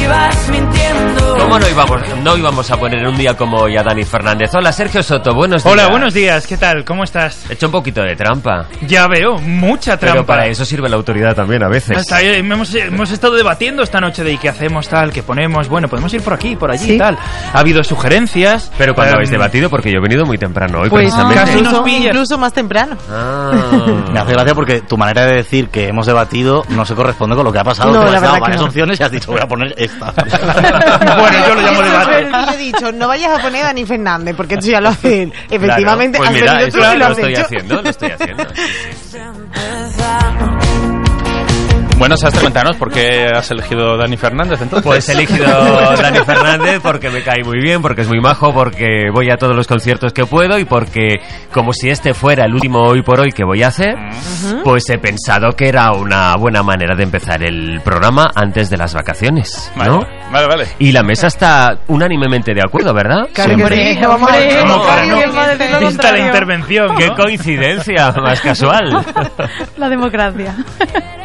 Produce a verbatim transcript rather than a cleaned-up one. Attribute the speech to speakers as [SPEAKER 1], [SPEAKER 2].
[SPEAKER 1] vivas mintiendo.
[SPEAKER 2] ¿Cómo no íbamos, no íbamos a poner un día como hoy a Dani Fernández? Hola, Sergio Soto, buenos días.
[SPEAKER 3] Hola, buenos días, ¿qué tal? ¿Cómo estás?
[SPEAKER 2] He hecho un poquito de trampa.
[SPEAKER 3] Ya veo, mucha trampa.
[SPEAKER 2] Pero para eso sirve la autoridad también a veces.
[SPEAKER 3] Hasta ahí, hemos, hemos estado debatiendo esta noche de qué hacemos, tal, qué ponemos. Bueno, podemos ir por aquí, por allí, ¿sí? Tal. Ha habido sugerencias.
[SPEAKER 2] Pero cuando
[SPEAKER 3] um,
[SPEAKER 2] habéis debatido, porque yo he venido muy temprano hoy,
[SPEAKER 4] pues
[SPEAKER 2] precisamente.
[SPEAKER 4] Casi nos pillas. Incluso más temprano.
[SPEAKER 2] Ah.
[SPEAKER 5] Me hace gracia porque tu manera de decir que hemos debatido no se corresponde con lo que ha pasado.
[SPEAKER 4] No,
[SPEAKER 5] Tú
[SPEAKER 4] la
[SPEAKER 5] has dado
[SPEAKER 4] verdad
[SPEAKER 5] varias
[SPEAKER 4] que no.
[SPEAKER 5] opciones y has dicho voy a poner esta.
[SPEAKER 3] Bueno, yo lo llamo debate.
[SPEAKER 4] Yo he dicho, no vayas a poner a Dani Fernández, porque eso ya lo hacen. Efectivamente,
[SPEAKER 2] claro. Pues
[SPEAKER 4] has
[SPEAKER 2] mira,
[SPEAKER 4] venido tú
[SPEAKER 2] eso
[SPEAKER 4] y lo
[SPEAKER 2] lo
[SPEAKER 4] has
[SPEAKER 2] estoy
[SPEAKER 4] hecho.
[SPEAKER 2] haciendo, lo estoy haciendo. Sí, sí.
[SPEAKER 6] Bueno, Sastre, cuéntanos, ¿por qué has elegido Dani Fernández entonces?
[SPEAKER 2] Pues he elegido Dani Fernández porque me cae muy bien, porque es muy majo, porque voy a todos los conciertos que puedo y porque, como si este fuera el último hoy por hoy que voy a hacer, uh-huh. pues he pensado que era una buena manera de empezar el programa antes de las vacaciones, ¿no?
[SPEAKER 6] Vale, vale, vale.
[SPEAKER 2] Y la mesa está unánimemente de acuerdo, ¿verdad?
[SPEAKER 4] Claro que sí, no vamos a ver.
[SPEAKER 3] ¿Cómo que no?
[SPEAKER 4] ¿Quién va a decir lo
[SPEAKER 3] Vista la
[SPEAKER 4] contrario?
[SPEAKER 3] intervención,
[SPEAKER 2] ¡Qué
[SPEAKER 3] ¿no?
[SPEAKER 2] coincidencia más casual!
[SPEAKER 7] La democracia.